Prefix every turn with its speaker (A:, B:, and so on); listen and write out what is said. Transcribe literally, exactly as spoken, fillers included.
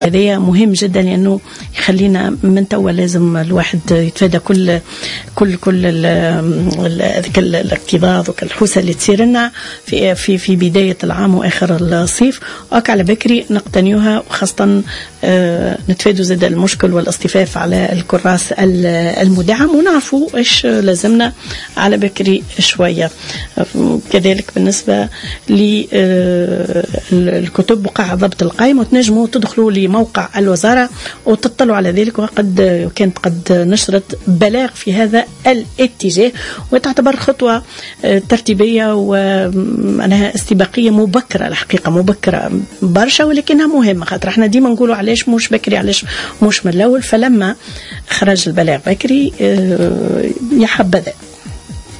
A: هذا مهم جدا لأنه يخلينا من توا لازم الواحد يتفادى كل كل كل ذيك الاكتظاظ والحوسه اللي تصير لنا في في في بدايه العام واخر الصيف، وهك على بكري نقتنيوها، وخاصه نتفادوا زاد المشكل والاصطفاف على الكراس المدعم، ونعرفوا ايش لازمنا على بكري شويه. كذلك بالنسبه للكتب وقع ضبط القائمه، وتنجموا تدخلوا لموقع الوزاره وتطلعوا على ذلك، وقد كانت قد نشرت بلاغ في هذا الاتجاه، وتعتبر خطوه ترتيبيه وأنها استباقيه مبكره، الحقيقه مبكره برشا، ولكنها مهمه، خاطر احنا ديما نقولوا علاش مش بكري، علاش مش من الاول. فلما خرج البلاغ بكري يا حبذا.